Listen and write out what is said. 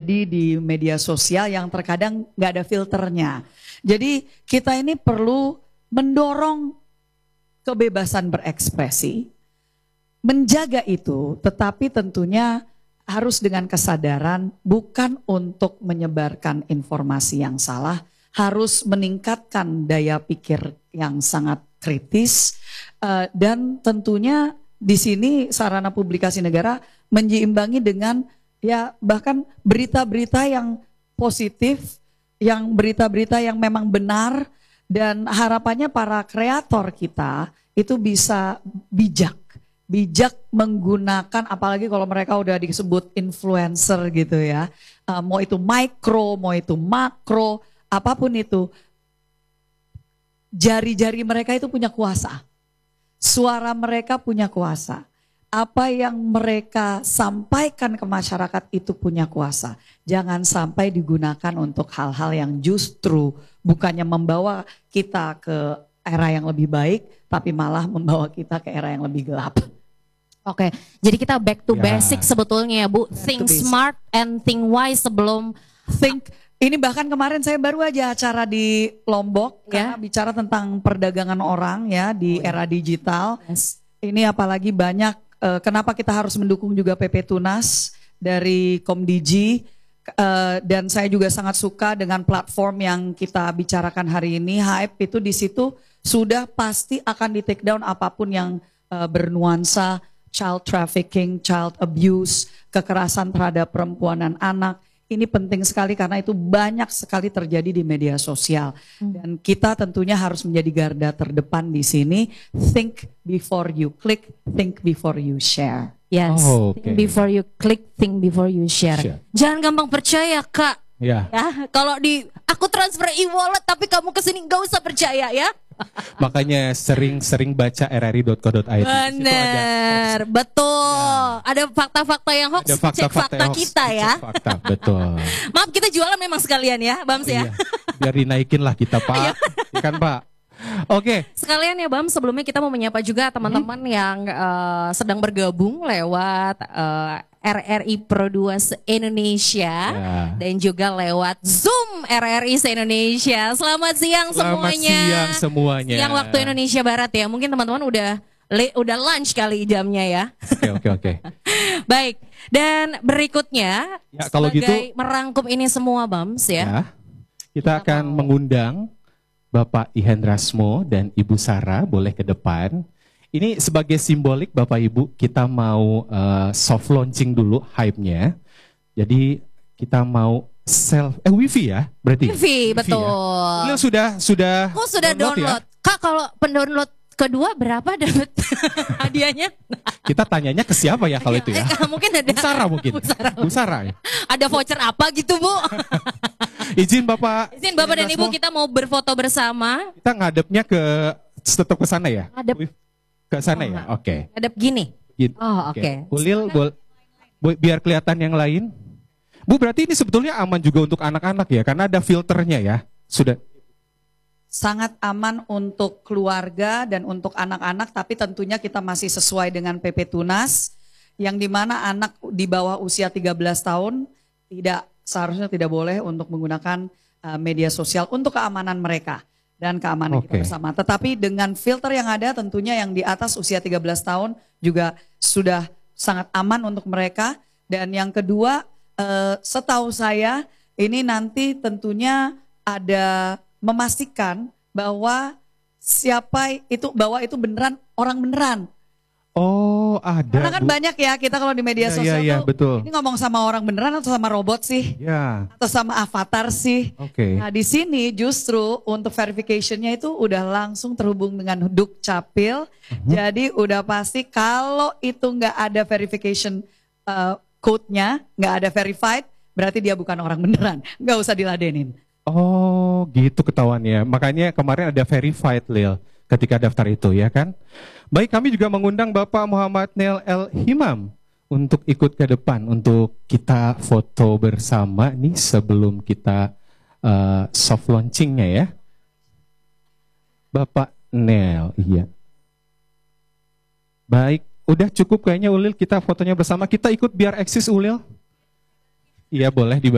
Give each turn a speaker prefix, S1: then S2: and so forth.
S1: terjadi di media sosial yang terkadang nggak ada filternya. Jadi kita ini perlu mendorong kebebasan berekspresi, menjaga itu, tetapi tentunya harus dengan kesadaran bukan untuk menyebarkan informasi yang salah, harus meningkatkan daya pikir yang sangat kritis, dan tentunya di sini sarana publikasi negara menyeimbangi dengan ya bahkan berita-berita yang positif, yang berita-berita yang memang benar, dan harapannya para kreator kita itu bisa bijak menggunakan, apalagi kalau mereka udah disebut influencer gitu ya, mau itu mikro, mau itu makro, apapun itu, jari-jari mereka itu punya kuasa. Suara mereka punya kuasa. Apa yang mereka sampaikan ke masyarakat itu punya kuasa. Jangan sampai digunakan untuk hal-hal yang justru bukannya membawa kita ke era yang lebih baik, tapi malah membawa kita ke era yang lebih gelap.
S2: Oke, jadi kita back to basic sebetulnya ya Bu. Think smart and think wise sebelum
S1: Ini bahkan kemarin saya baru aja acara di Lombok karena bicara tentang perdagangan orang ya di era digital. Ini apalagi banyak kenapa kita harus mendukung juga PP Tunas dari Komdigi, dan saya juga sangat suka dengan platform yang kita bicarakan hari ini. Hype itu di situ sudah pasti akan di take down apapun yang bernuansa child trafficking, child abuse, kekerasan terhadap perempuan dan anak. Ini penting sekali karena itu banyak sekali terjadi di media sosial. Dan kita tentunya harus menjadi garda terdepan di sini. Think before you click, think before you share.
S2: Yes, think before you click, think before you share. Jangan gampang percaya Kak. Ya, kalau aku transfer e-wallet tapi kamu kesini nggak usah percaya ya.
S3: Makanya sering-sering baca rri.co.id.
S2: Benar, betul. Ada fakta-fakta yang hoax, cek fakta kita ya.
S3: Fakta, betul.
S2: Maaf kita jualan memang sekalian ya, Bams ya.
S3: Biar dinaikin lah kita Pak, kan Pak. Oke.
S2: Sekalian ya Bam, sebelumnya kita mau menyapa juga teman-teman yang sedang bergabung lewat RRI Pro 2 Indonesia dan juga lewat Zoom RRI se-Indonesia. Selamat siang semuanya.
S3: Selamat siang semuanya.
S2: Yang waktu Indonesia Barat ya. Mungkin teman-teman udah lunch kali jamnya ya.
S3: Oke.
S2: Baik. Dan berikutnya
S3: kalau
S2: sebagai
S3: gitu
S2: merangkum ini semua Bams ya.
S3: Kita akan mengundang Bapak Ihendrasmo dan Ibu Sarah boleh ke depan. Ini sebagai simbolik Bapak Ibu, kita mau soft launching dulu hype-nya. Jadi kita mau wifi ya berarti?
S2: Wifi, betul.
S3: Ya? Sudah
S2: Aku sudah download. Ya? Kak kalau pendownload kedua berapa dapat hadiahnya?
S3: Kita tanyanya ke siapa ya kalau itu ya?
S2: Mungkin ada
S3: Bu Sarah mungkin. Bu Sarah ya?
S2: Ada voucher apa gitu Bu?
S3: Izin Bapak
S2: dan Ibu, kita mau berfoto bersama.
S3: Kita ngadepnya tetap ke sana ya?
S2: Ngadep
S3: ke sana ya? Oke.
S2: Ngadep gini? Oh oke.
S3: Ulil, biar kelihatan yang lain. Bu berarti ini sebetulnya aman juga untuk anak-anak ya? Karena ada filternya ya? Sudah.
S1: Sangat aman untuk keluarga dan untuk anak-anak, tapi tentunya kita masih sesuai dengan PP Tunas, yang dimana anak di bawah usia 13 tahun seharusnya tidak boleh untuk menggunakan media sosial untuk keamanan mereka dan keamanan kita bersama. Tetapi dengan filter yang ada tentunya yang di atas usia 13 tahun juga sudah sangat aman untuk mereka. Dan yang kedua, setahu saya ini nanti tentunya ada memastikan bahwa bahwa itu beneran orang beneran.
S3: Oh ada.
S1: Karena kan banyak ya kita kalau di media sosial
S3: betul.
S1: Ini ngomong sama orang beneran atau sama robot sih? Atau sama avatar sih? Nah di sini justru untuk verificationnya itu udah langsung terhubung dengan Dukcapil. Jadi udah pasti kalau itu nggak ada verification code-nya, nggak ada verified, berarti dia bukan orang beneran. Nggak usah diladenin.
S3: Oh gitu ketahuannya. Makanya kemarin ada verified Lil ketika daftar itu ya kan. Baik, kami juga mengundang Bapak Muhammad Nel El Himam untuk ikut ke depan untuk kita foto bersama nih sebelum kita soft launchingnya ya. Bapak Nel, iya. Baik, udah cukup kayaknya Ulil kita fotonya bersama. Kita ikut biar eksis Ulil. Iya boleh